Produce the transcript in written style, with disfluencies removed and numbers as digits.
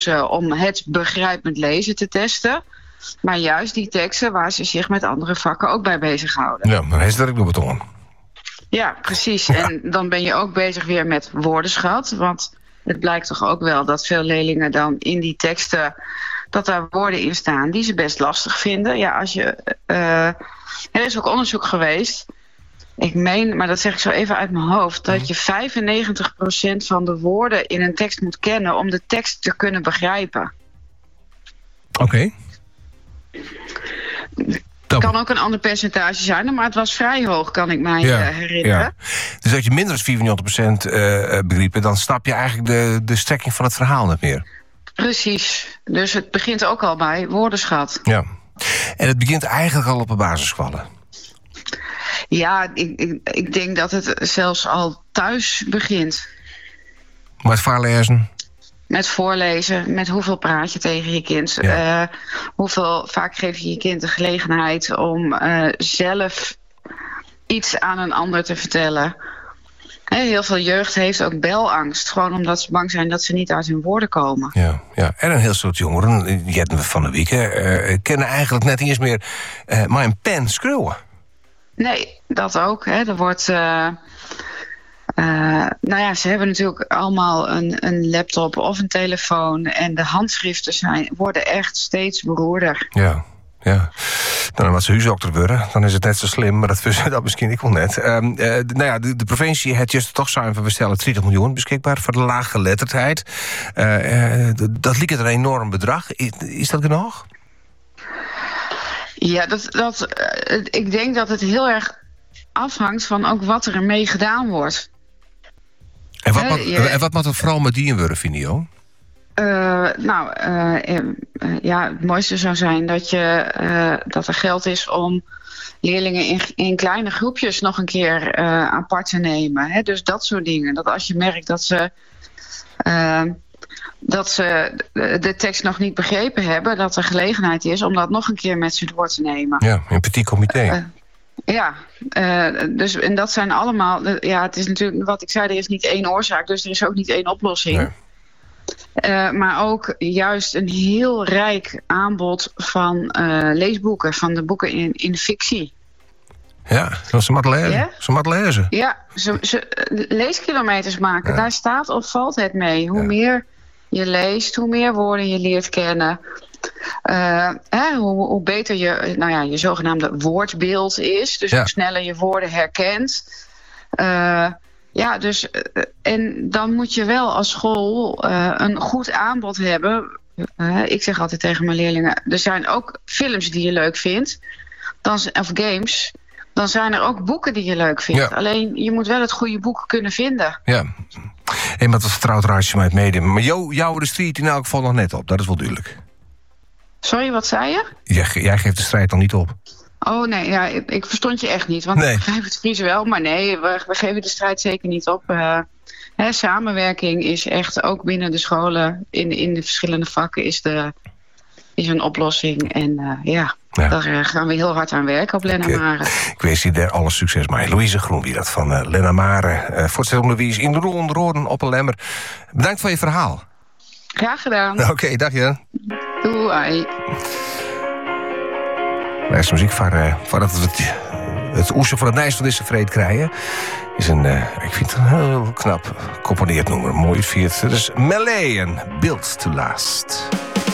om het begrijpend lezen te testen. Maar juist die teksten waar ze zich met andere vakken ook bij bezighouden. Ja, maar hij is werk nog betonnen. Ja, precies. Ja. En dan ben je ook bezig weer met woordenschat. Want het blijkt toch ook wel dat veel leerlingen dan in die teksten, dat daar woorden in staan die ze best lastig vinden. Ja, als je er is ook onderzoek geweest. Ik meen, maar dat zeg ik zo even uit mijn hoofd, dat je 95% van de woorden in een tekst moet kennen om de tekst te kunnen begrijpen. Oké. Het kan ook een ander percentage zijn, maar het was vrij hoog, kan ik mij herinneren. Ja. Dus als je minder dan 94% begrepen, dan snap je eigenlijk de strekking van het verhaal niet meer. Precies. Dus het begint ook al bij woordenschat. Ja. En het begint eigenlijk al op de basisscholen. Ja, ik denk dat het zelfs al thuis begint. Met voorlezen. Met voorlezen, met hoeveel praat je tegen je kind. Ja. Vaak geef je je kind de gelegenheid om zelf iets aan een ander te vertellen. Heel veel jeugd heeft ook belangst. Gewoon omdat ze bang zijn dat ze niet uit hun woorden komen. Ja, ja. En een heel soort jongeren, die hebben we van de week, kennen eigenlijk net niet eens meer maar een pen schreeuwen. Nee, dat ook. Er wordt... ze hebben natuurlijk allemaal een laptop of een telefoon. En de handschriften worden echt steeds beroerder. Ja. Ja, dan wat ze huisdokter worden, dan is het net zo slim, maar dat misschien ik wel net. De provincie heeft juist toch zijn van we stellen 20 miljoen beschikbaar voor de laaggeletterdheid. Dat lijkt een enorm bedrag. Is dat genoeg? Ja, ik denk dat het heel erg afhangt van ook wat er mee gedaan wordt. En wat moet er vooral met die in worden, Vinio? Het mooiste zou zijn dat er geld is om leerlingen in kleine groepjes nog een keer apart te nemen. Dus dat soort dingen. Dat als je merkt dat ze de tekst nog niet begrepen hebben, dat er gelegenheid is om dat nog een keer met ze door te nemen. Ja, een petit comité. En dat zijn allemaal... het is natuurlijk, wat ik zei, er is niet één oorzaak, dus er is ook niet één oplossing. Nee. Maar ook juist een heel rijk aanbod van leesboeken, van de boeken in fictie. Ja, ze moet lezen. Yeah? Ze moet lezen. Ja, ze leeskilometers maken. Ja. Daar staat of valt het mee. Hoe meer je leest, hoe meer woorden je leert kennen. Hoe beter je zogenaamde woordbeeld is. Dus hoe sneller je woorden herkent. En dan moet je wel als school een goed aanbod hebben. Ik zeg altijd tegen mijn leerlingen, er zijn ook films die je leuk vindt. Of games. Dan zijn er ook boeken die je leuk vindt. Ja. Alleen, je moet wel het goede boek kunnen vinden. Ja. En met het vertrouwd raadje met meedoen. Maar jou de strijd in elk geval nog net op. Dat is wel duidelijk. Sorry, wat zei je? Jij geeft de strijd dan niet op. Oh nee, ik verstond je echt niet. Want ik begrijp het Fries wel. Maar nee, we geven de strijd zeker niet op. Samenwerking is echt ook binnen de scholen, in de verschillende vakken, is een oplossing. En daar gaan we heel hard aan werken op Lena Mare. Ik wens je daar alle succes mee. Louise Groenwiert van Lena Mare. Voorzitter Louise in de Roeren op een Lemmer. Bedankt voor je verhaal. Graag gedaan. Oké, dag je. Doei. Laatste muziek voordat we het oesje voor het nijs van deze vreed krijgen. Is ik vind het een heel knap componeerd nummer. Mooi viert. Dus Melee en Built to Last.